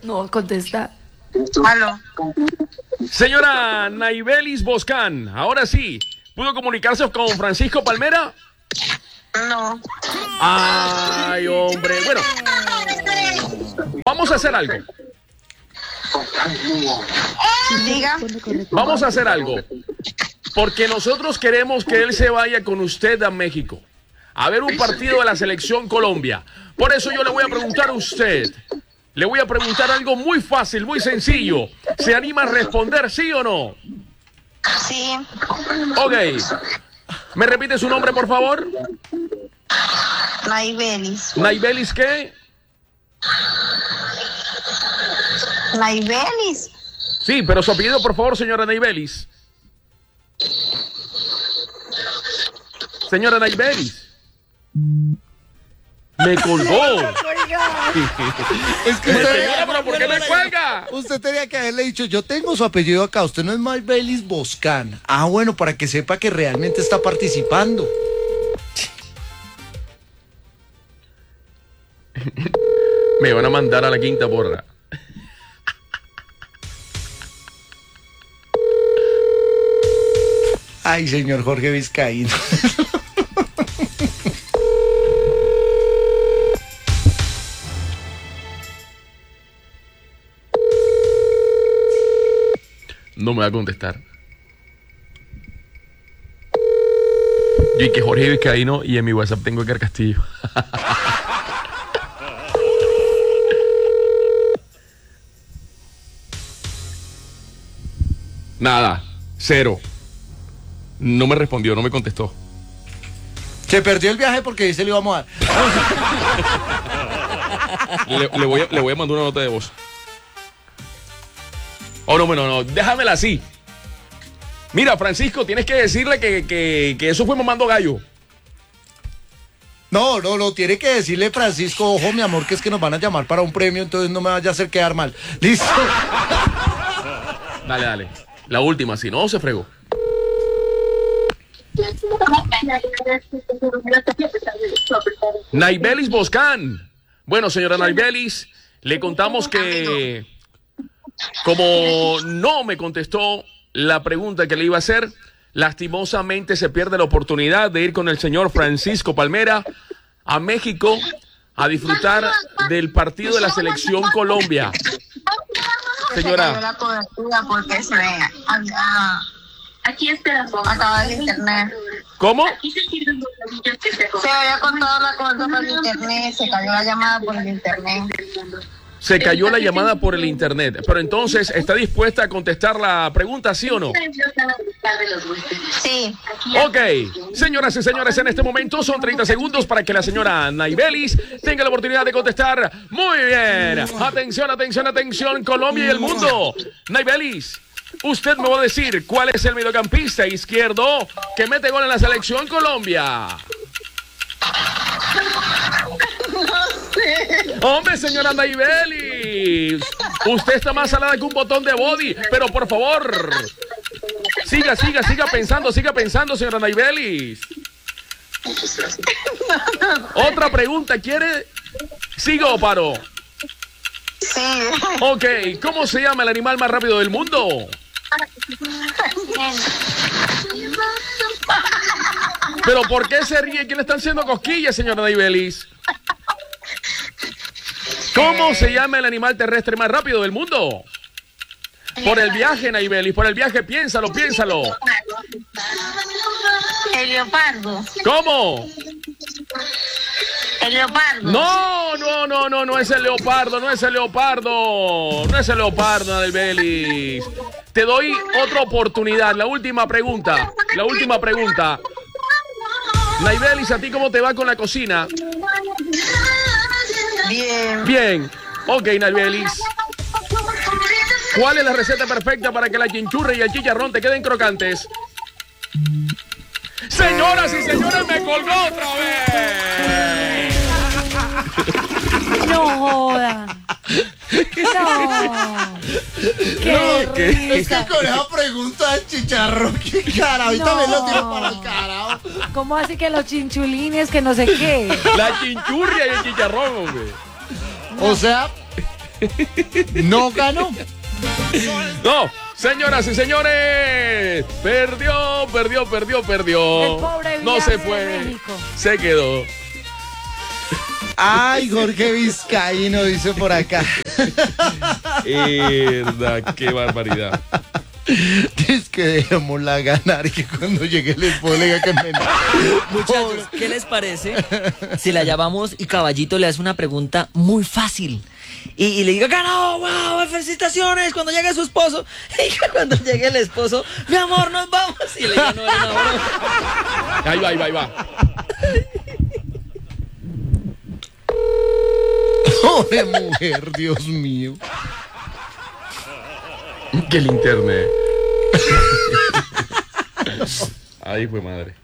No, contesta. Aló. Señora Naibelis Boscan, ahora sí, ¿pudo comunicarse con Francisco Palmera? No. Ay, hombre. Bueno, vamos a hacer algo. Diga. Vamos a hacer algo. Porque nosotros queremos que él se vaya con usted a México a ver un partido de la selección Colombia. Por eso yo le voy a preguntar a usted. Le voy a preguntar algo muy fácil, muy sencillo. ¿Se anima a responder sí o no? Sí. Ok. ¿Me repite su nombre, por favor? Naibelis. ¿Naibelis qué? Naibelis. Sí, pero su apellido, por favor, señora Naibelis. Señora Naibelis. Me colgó. Es que Señora, pero ¿por qué me cuelga? usted tenía que haberle dicho, yo tengo su apellido acá, usted no es Naibelis Boscan. Ah, bueno, para que sepa que realmente está participando. Me van a mandar a la quinta porra. Ay, señor Jorge Vizcaíno. No me va a contestar. Yo y que Jorge Vizcaíno y en mi WhatsApp tengo Edgar Castillo. Nada, cero. No me respondió, no me contestó. Se perdió el viaje porque dice le íbamos a dar. Le voy a mandar una nota de voz. Oh, no, bueno, no, déjamela así. Mira, Francisco, tienes que decirle que eso fue mamando gallo. No, tiene que decirle Francisco, ojo, mi amor, que es que nos van a llamar para un premio, entonces no me vaya a hacer quedar mal. ¿Listo? Dale. La última, si no, se fregó. Naibelis Boscan. Bueno, señora Naibelis, le contamos que como no me contestó la pregunta que le iba a hacer, lastimosamente se pierde la oportunidad de ir con el señor Francisco Palmera a México a disfrutar del partido de la selección Colombia. Señora. La cobertura porque se ve. Aquí acaba el internet. ¿Cómo? Se había contado la cobertura por el internet, se cayó la llamada por el internet. Se cayó la llamada por el internet. Pero entonces, ¿está dispuesta a contestar la pregunta, sí o no? Sí. Ok, señoras y señores, en este momento son 30 segundos para que la señora Naibelis tenga la oportunidad de contestar. Muy bien. Atención, Colombia y el mundo. Naibelis, usted me va a decir cuál es el mediocampista izquierdo que mete gol en la selección Colombia. Hombre, señora Naibelis, usted está más salada que un botón de body, pero por favor, siga pensando, señora Naibelis. Otra pregunta, ¿quiere? ¿Sigo o paro? Sí. Ok, ¿cómo se llama el animal más rápido del mundo? ¿Pero por qué se ríe? ¿Quién le están haciendo cosquillas, señora Naibelis? ¿Cómo se llama el animal terrestre más rápido del mundo? Por el viaje, Naibelis, por el viaje, piénsalo. El leopardo. ¿Cómo? El leopardo. No es el leopardo, no es el leopardo, Naibelis. Te doy otra oportunidad, la última pregunta. Naibelis, ¿a ti cómo te va con la cocina? Bien. Ok, Naibelis. ¿Cuál es la receta perfecta para que la chinchurra y el chicharrón te queden crocantes? Señoras y señores, me colgó otra vez. No joda. No. Qué Es que con esa pregunta de chicharrón, qué cara, ahorita me lo tiro para el carajo. ¿Cómo así que los chinchulines, que no sé qué? La chinchurria y el chicharrón, hombre. O sea, No ganó. No, señoras y señores, perdió. El pobre No viaje se de fue, México. se quedó. Ay, Jorge Vizcaíno dice por acá. Mierda, qué barbaridad. Es que dejémosla ganar y que cuando llegue el esposo le diga que me... Muchachos, ¿qué les parece si la llamamos y Caballito le hace una pregunta muy fácil? Y le diga, ganó, wow, felicitaciones, cuando llegue su esposo. Y que cuando llegue el esposo, mi amor, nos vamos. Y le diga, no, era una broma. Ahí va. Pobre mujer, Dios mío. Qué linterna. Ahí fue madre.